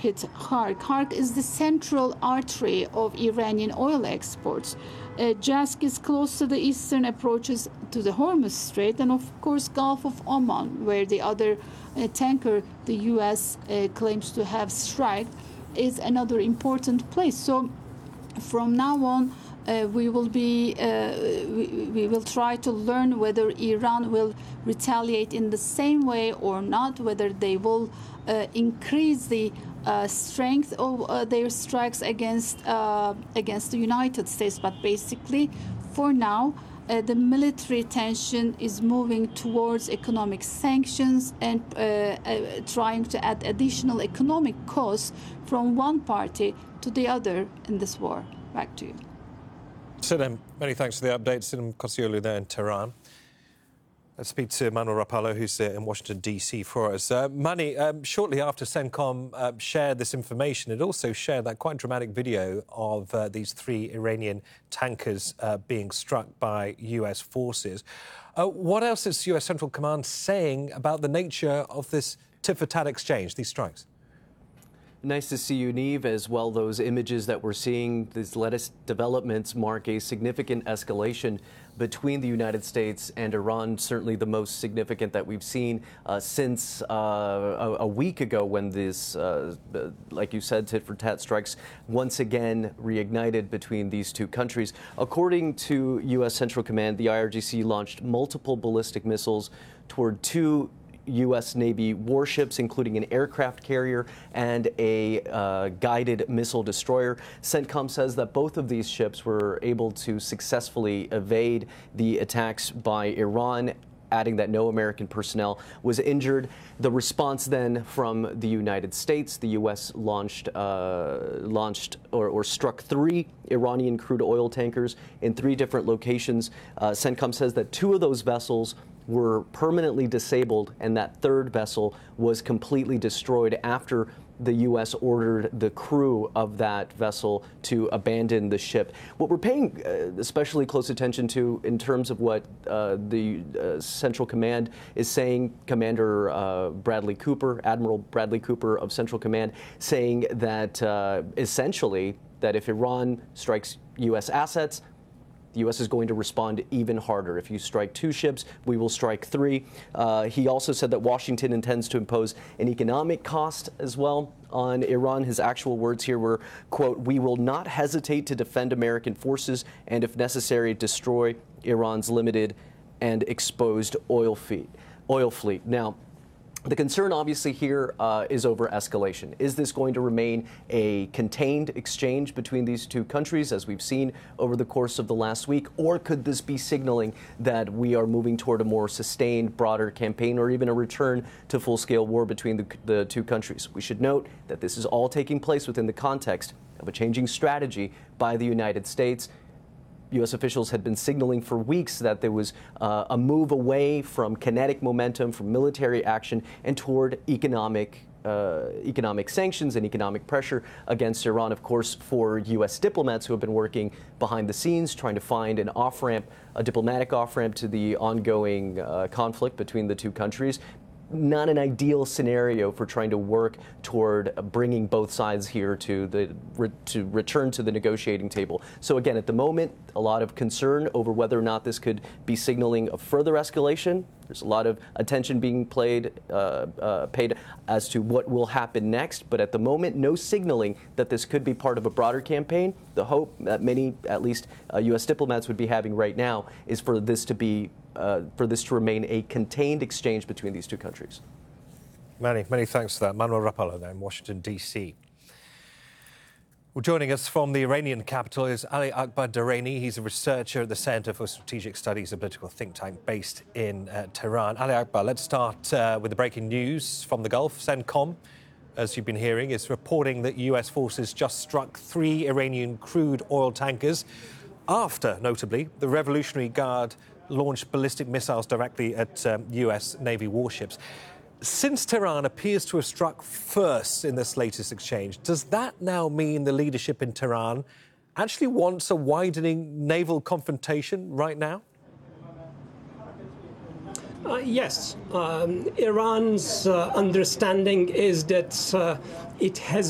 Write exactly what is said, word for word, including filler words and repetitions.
hit Khark. Khark is the central artery of Iranian oil exports. Uh, Jask is close to the eastern approaches to the Hormuz Strait, and of course Gulf of Oman, where the other uh, tanker the U S uh, claims to have struck, is another important place. So from now on, uh, we will be uh, we, we will try to learn whether Iran will retaliate in the same way or not, whether they will uh, increase the uh, strength of uh, their strikes against uh, against the United States. But basically, for now, uh, the military tension is moving towards economic sanctions and uh, uh, trying to add additional economic costs from one party to the other in this war. Back to you. Sinem, many thanks for the update. Sinem Kosiolu there in Tehran. Let's speak to Manuel Rapallo, who's uh, in Washington, D C for us. Uh, Mani, um, shortly after CENTCOM uh, shared this information, it also shared that quite dramatic video of uh, these three Iranian tankers uh, being struck by U S forces. Uh, what else is U S Central Command saying about the nature of this tit-for-tat exchange, these strikes? Nice to see you, Neve. As well, those images that we're seeing, these latest developments mark a significant escalation between the United States and Iran, certainly the most significant that we've seen uh, since uh, a, a week ago when this, uh, like you said, tit-for-tat strikes once again reignited between these two countries. According to U S Central Command, the I R G C launched multiple ballistic missiles toward two U S Navy warships, including an aircraft carrier and a uh, guided missile destroyer. CENTCOM says that both of these ships were able to successfully evade the attacks by Iran, adding that no American personnel was injured. The response then from the United States, the U S launched uh, launched or, or struck three Iranian crude oil tankers in three different locations. Uh, CENTCOM says that two of those vessels were permanently disabled, and that third vessel was completely destroyed after the U S ordered the crew of that vessel to abandon the ship. What we're paying uh, especially close attention to in terms of what uh, the uh, Central Command is saying, Commander uh, Bradley Cooper, Admiral Bradley Cooper of Central Command, saying that uh, essentially that if Iran strikes U S assets, the U S is going to respond even harder. If you strike two ships, we will strike three. Uh, he also said that Washington intends to impose an economic cost as well on Iran. His actual words here were, quote, "We will not hesitate to defend American forces and, if necessary, destroy Iran's limited and exposed oil fleet." Oil fleet. Now, the concern obviously here uh, is over escalation. Is this going to remain a contained exchange between these two countries, as we've seen over the course of the last week, or could this be signaling that we are moving toward a more sustained, broader campaign, or even a return to full-scale war between the, the two countries? We should note that this is all taking place within the context of a changing strategy by the United States. U S officials had been signaling for weeks that there was uh, a move away from kinetic momentum, from military action, and toward economic uh, economic sanctions and economic pressure against Iran. Of course, for U S diplomats who have been working behind the scenes, trying to find an off-ramp, a diplomatic off-ramp to the ongoing uh, conflict between the two countries. Not an ideal scenario for trying to work toward bringing both sides here to the to return to the negotiating table. So again, at the moment, a lot of concern over whether or not this could be signaling a further escalation. There's a lot of attention being played, uh, uh, paid as to what will happen next. But at the moment, no signaling that this could be part of a broader campaign. The hope that many, at least uh, U S diplomats would be having right now, is for this to be Uh, for this to remain a contained exchange between these two countries. Many, many thanks for that. Manuel Rapallo there in Washington, D C. Well, joining us from the Iranian capital is Ali Akbar Durrani. He's a researcher at the Center for Strategic Studies, a political think tank based in uh, Tehran. Ali Akbar, let's start uh, with the breaking news from the Gulf. CENTCOM, as you've been hearing, is reporting that U S forces just struck three Iranian crude oil tankers after, notably, the Revolutionary Guard launched ballistic missiles directly at um, U S Navy warships. Since Tehran appears to have struck first in this latest exchange, does that now mean the leadership in Tehran actually wants a widening naval confrontation right now? Uh, yes. Um, Iran's uh, understanding is that uh, it has